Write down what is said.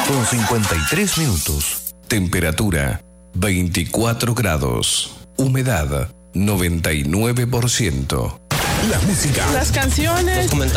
con 53 minutos. Temperatura 24 grados. Humedad 99%. La música. Las canciones.